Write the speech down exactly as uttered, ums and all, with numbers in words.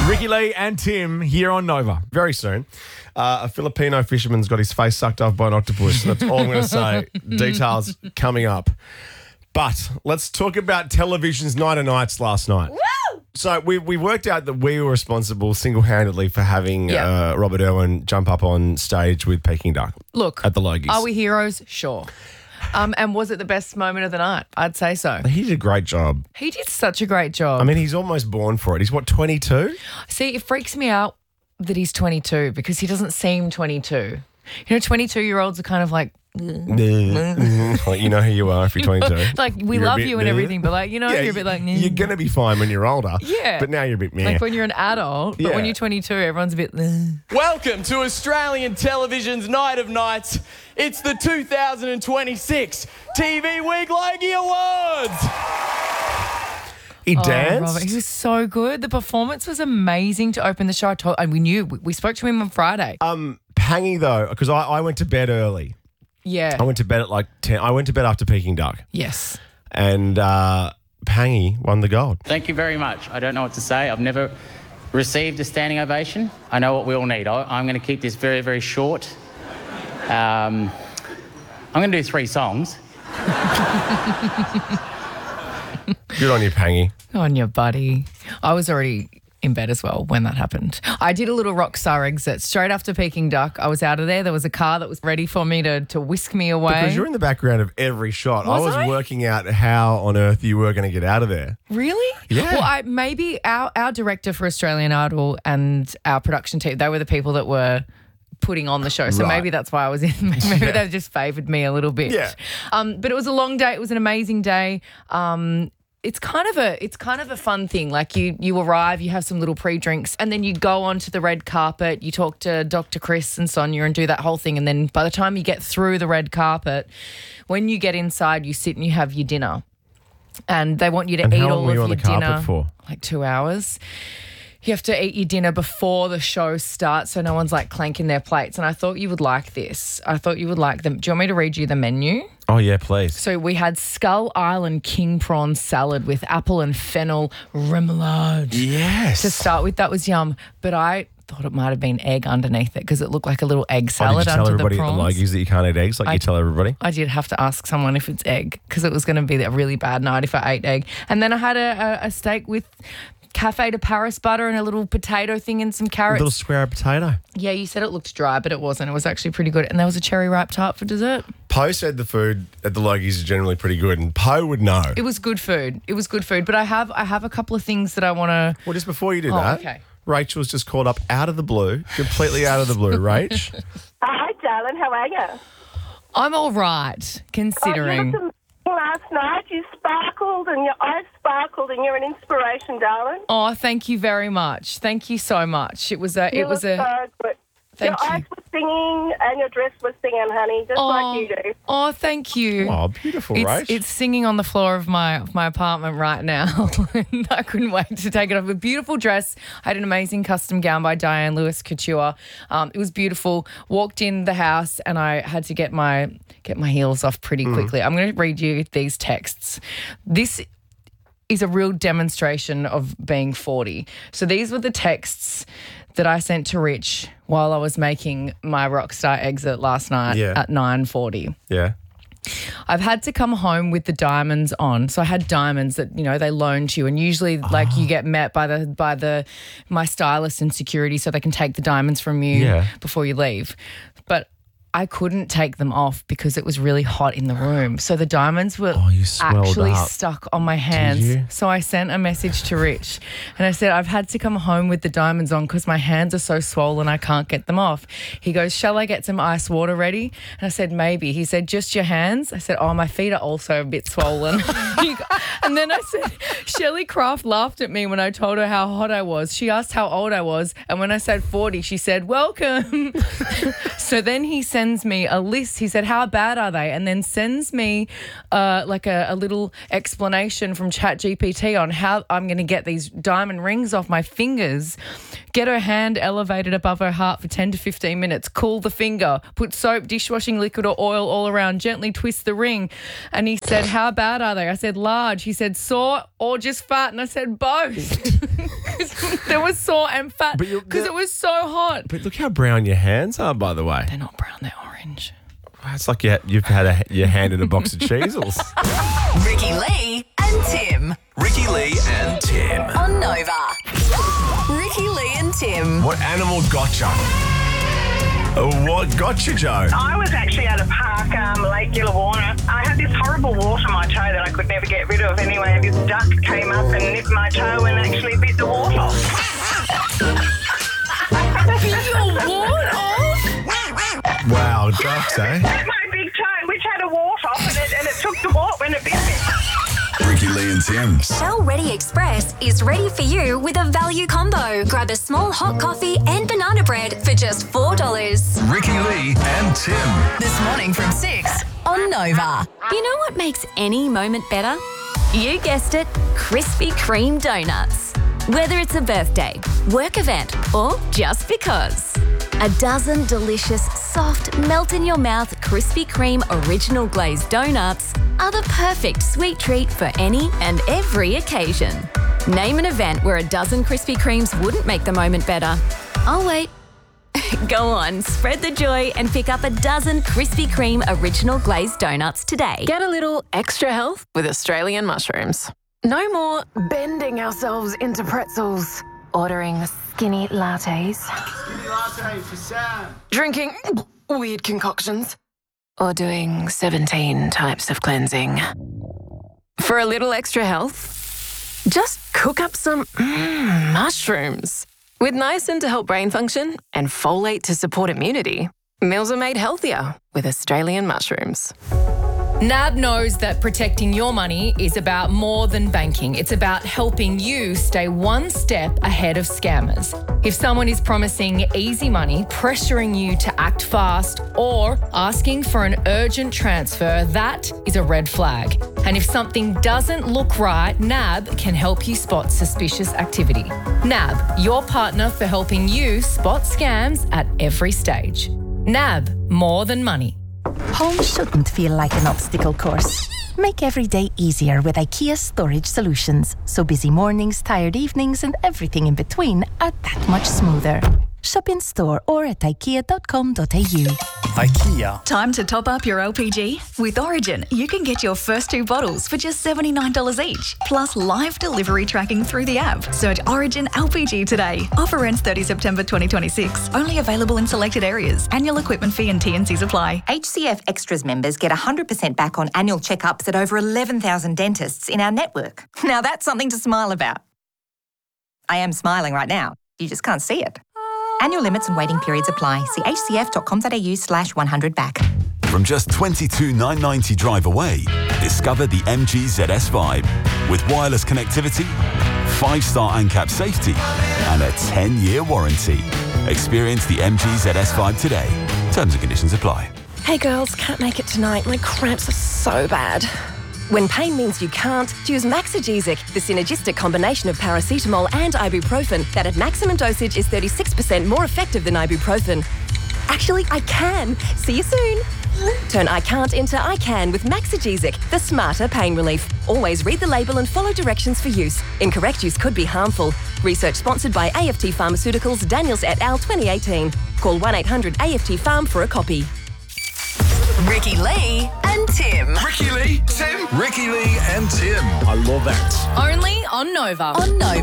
Ricky Lee and Tim here on Nova. Very soon. Uh, a Filipino fisherman's got his face sucked off by an octopus. That's all I'm going to say. Details coming up. But let's talk about television's Night of Nights last night. Woo! So we we worked out that we were responsible single-handedly for having Yeah. uh, Robert Irwin jump up on stage with Peking Duck. Look, At the Logies. are we heroes? Sure. Um, and was it the best moment of the night? I'd say so. He did a great job. He did such a great job. I mean, he's almost born for it. He's, what, twenty-two? See, it freaks me out that he's twenty-two because he doesn't seem twenty-two. You know, twenty-two-year-olds are kind of like, Like, you know who you are if you're twenty-two. like we You're a love bit you and meh. everything, but like, you know, Yeah, you're a bit like, you're going to be fine when you're older. Yeah. But now you're a bit meh. like when you're an adult, but when Yeah. you're twenty-two, everyone's a bit. Welcome to Australian Television's Night of Nights. It's the two thousand twenty-six T V Week Logie Awards. he Oh, danced. Robert, he was so good. The performance was amazing to open the show. I told, and we knew we we spoke to him on Friday. um, Pangy, though, because I, I went to bed early. yeah. I went to bed at like ten. I went to bed after Peking Duck. yes. And uh, Pangy won the gold. Thank you very much. I don't know what to say. I've never received a standing ovation. I know what we all need. I, I'm going to keep this very, very short. Um, I'm going to do three songs. Good on you, Pangy. On your buddy. I was already in bed as well when that happened. I did a little rock star exit straight after Peking Duck. I was out of there. There was a car that was ready for me to, to whisk me away. Because you're in the background of every shot. Was I was I? working out how on earth you were going to get out of there. Really? Yeah. Well, I maybe our, our director for Australian Idol and our production team, they were the people that were putting on the show. So Right. maybe that's why I was in. Maybe they just favoured me a little bit. Yeah. Um, but it was a long day. It was an amazing day. Um, it's kind of a it's kind of a fun thing. Like you you arrive, you have some little pre-drinks, and then you go onto the red carpet. You talk to Doctor Chris and Sonia and do that whole thing. And then by the time you get through the red carpet, when you get inside, you sit and you have your dinner. And they want you to And eat how long all were of you your on the carpet dinner for? like two hours. You have to eat your dinner before the show starts so no one's like clanking their plates. And I thought you would like this. I thought you would like them. Do you want me to read you the menu? Oh, yeah, please. So we had Skull Island king prawn salad with apple and fennel remoulade. Yes. To start with, that was yum. But I thought it might have been egg underneath it because it looked like a little egg Oh, did salad you tell under everybody the at the prawns. Logies that you can't eat eggs like I- you tell everybody? I did have to ask someone if it's egg because it was going to be a really bad night if I ate egg. And then I had a, a, a steak with cafe de Paris butter and a little potato thing and some A carrots. little square potato. Yeah, you said it looked dry, but it wasn't. It was actually pretty good. And there was a cherry ripe tart for dessert. Poe said the food at the Logies is generally pretty good, and Poe would know. It was good food. It was good food. But I have I have a couple of things that I want to. Well, just before you do Oh, that, okay. Rachel's just called up out of the blue, completely out of the blue. Rach, Hi, darling. How are you? I'm all right, considering. Oh, you looked amazing last night. You sparkled and your eyes sparkled, and you're an inspiration, darling. Oh, thank you very much. Thank you so much. It was a. You It was look a. so good. Thank your you. eyes were singing and your dress was singing, honey, just Oh, like you do. oh, thank you. oh, beautiful, It's, Rach. it's singing on the floor of my of my apartment right now. And I couldn't wait to take it off. A beautiful dress. I had an amazing custom gown by Diane Lewis Couture. Um, it was beautiful. Walked in the house and I had to get my get my heels off pretty quickly. I'm going to read you these texts. This is a real demonstration of being forty. So these were the texts that I sent to Rich while I was making my Rockstar exit last night Yeah. at nine forty. yeah. I've had to come home with the diamonds on. So I had diamonds that, you know, they loan to you. And usually like Ah. you get met by the by the my stylist and security so they can take the diamonds from you Yeah. before you leave. But I couldn't take them off because it was really hot in the room. So the diamonds were Oh, you swelled actually up. stuck on my hands. you? So I sent a message to Rich and I said, I've had to come home with the diamonds on because my hands are so swollen I can't get them off. He goes, shall I get some ice water ready? And I said, maybe. He said, just your hands? I said, oh, my feet are also a bit swollen. He go- and then I said, Shelley Craft laughed at me when I told her how hot I was. She asked how old I was. And when I said forty, she said, welcome. So then he sends me a list. He said, how bad are they? And then sends me uh, like a, a little explanation from ChatGPT on how I'm going to get these diamond rings off my fingers. Get her hand elevated above her heart for ten to fifteen minutes. Cool the finger. Put soap, dishwashing liquid or oil all around. Gently twist the ring. And he said, how bad are they? I said, large. He said, sore or just fat? And I said, both. it was sore and fat But you- because it was so hot. But look how brown your hands are, by the way. They're not brown, they're orange. It's like you, you've had a, your hand in a box of cheesels. Ricky Lee and Tim Ricky Lee and Tim. on Nova. Ricky Lee and Tim. What animal gotcha? Uh, What got you, Joe? I was actually at a park, um, Lake Gillawarna. I had this horrible wart on my toe that I could never get rid of anyway. This duck came up and nipped my toe and actually bit the wart off. Bit your wart off? Wow, ducks, eh? My big toe, which had a wart off, and it, and it took the wart when it bit me. Ricky Lee and Tim. Shell Ready Express is ready for you with a value combo. Grab a small hot coffee and banana bread for just four dollars. Ricky Lee and Tim. This morning from six on Nova. You know what makes any moment better? You guessed it, Krispy Kreme donuts. Whether it's a birthday, work event, or just because. A dozen delicious, soft, melt-in-your-mouth Krispy Kreme original glazed donuts are the perfect sweet treat for any and every occasion. Name an event where a dozen Krispy Kremes wouldn't make the moment better. I'll wait. Go on, spread the joy and pick up a dozen Krispy Kreme original glazed donuts today. Get a little extra health with Australian mushrooms. No more bending ourselves into pretzels, ordering skinny lattes, skinny latte for Sam, drinking weird concoctions, or doing seventeen types of cleansing. For a little extra health, just cook up some mm, mushrooms. With niacin to help brain function and folate to support immunity, meals are made healthier with Australian mushrooms. N A B knows that protecting your money is about more than banking. It's about helping you stay one step ahead of scammers. If someone is promising easy money, pressuring you to act fast, or asking for an urgent transfer, that is a red flag. And if something doesn't look right, N A B can help you spot suspicious activity. N A B, your partner for helping you spot scams at every stage. N A B, more than money. Home shouldn't feel like an obstacle course. Make every day easier with IKEA Storage Solutions, so busy mornings, tired evenings, and everything in between are that much smoother. Shop in store or at ikea dot com dot a u. IKEA. Time to top up your L P G? With Origin, you can get your first two bottles for just seventy-nine dollars each, plus live delivery tracking through the app. Search Origin L P G today. Offer ends thirtieth September twenty twenty-six. Only available in selected areas. Annual equipment fee and T and Cs apply. H C F Extras members get one hundred percent back on annual checkups at over eleven thousand dentists in our network. Now that's something to smile about. I am smiling right now. You just can't see it. Annual limits and waiting periods apply. See h c f dot com dot a u slash one hundred back. From just twenty-two thousand nine hundred ninety drive away, discover the M G Z S Vibe. With wireless connectivity, five-star ANCAP safety, and a ten-year warranty. Experience the M G Z S Vibe today. Terms and conditions apply. Hey girls, can't make it tonight. My cramps are so bad. When pain means you can't, choose Maxigesic, the synergistic combination of paracetamol and ibuprofen that at maximum dosage is thirty-six percent more effective than ibuprofen. Actually, I can. See you soon. Turn I can't into I can with Maxigesic, the smarter pain relief. Always read the label and follow directions for use. Incorrect use could be harmful. Research sponsored by A F T Pharmaceuticals, Daniels et al. twenty eighteen. Call one eight hundred A F T Pharm for a copy. Ricky Lee and Tim. Ricky Lee, Tim. Ricky Lee and Tim. I love that. Only on Nova. On Nova.